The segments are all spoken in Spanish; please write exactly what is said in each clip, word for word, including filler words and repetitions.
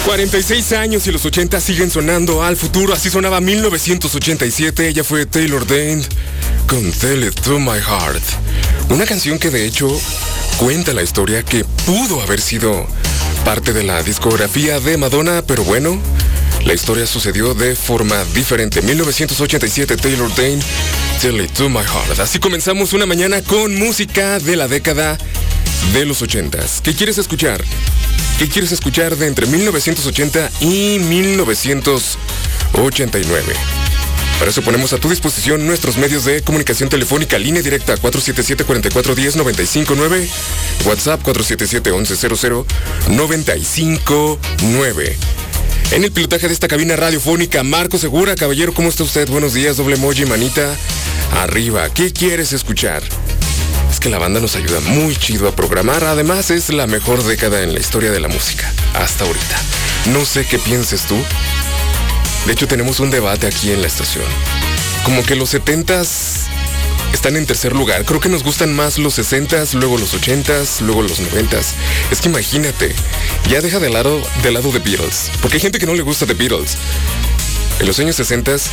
cuarenta y seis años y los ochenta siguen sonando al futuro. Así sonaba mil novecientos ochenta y siete. Ella fue Taylor Dayne con Tell It To My Heart. Una canción que de hecho cuenta la historia que pudo haber sido parte de la discografía de Madonna, pero bueno, la historia sucedió de forma diferente. mil novecientos ochenta y siete, Taylor Dayne, Tell It To My Heart. Así comenzamos una mañana con música de la década de los ochentas. ¿Qué quieres escuchar? ¿Qué quieres escuchar de entre mil novecientos ochenta y mil novecientos ochenta y nueve? Para eso ponemos a tu disposición nuestros medios de comunicación telefónica, línea directa cuatro siete siete, cuatro cuatro uno cero, nueve cinco nueve, WhatsApp cuatro siete siete, once cero cero, nueve cinco nueve. En el pilotaje de esta cabina radiofónica, Marco Segura. Caballero, ¿cómo está usted? Buenos días, doble emoji, manita arriba. ¿Qué quieres escuchar? Es que la banda nos ayuda muy chido a programar. Además, es la mejor década en la historia de la música, hasta ahorita. No sé qué pienses tú. De hecho, tenemos un debate aquí en la estación. Como que los setentas están en tercer lugar. Creo que nos gustan más los sesentas, luego los ochentas, luego los noventas. Es que imagínate, ya deja de lado, de lado The Beatles, porque hay gente que no le gusta The Beatles. En los años sesentas,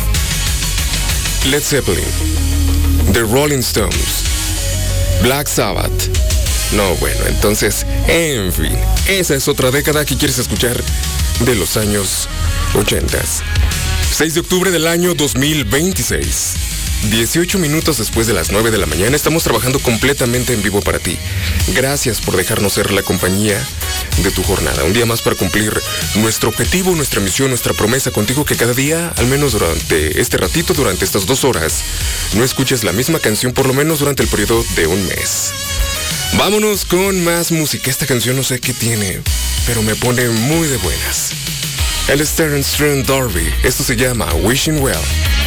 Led Zeppelin, The Rolling Stones, Black Sabbath. No, bueno, entonces, en fin, esa es otra década que quieres escuchar de los años ochentas. seis de octubre del año dos mil veintiséis. dieciocho minutos después de las nueve de la mañana, estamos trabajando completamente en vivo para ti. Gracias por dejarnos ser la compañía de tu jornada. Un día más para cumplir nuestro objetivo, nuestra misión, nuestra promesa contigo, que cada día, al menos durante este ratito, durante estas dos horas, no escuches la misma canción por lo menos durante el periodo de un mes. Vámonos con más música. Esta canción no sé qué tiene, pero me pone muy de buenas. Él es Terence Trent D'Arby. Esto se llama Wishing Well.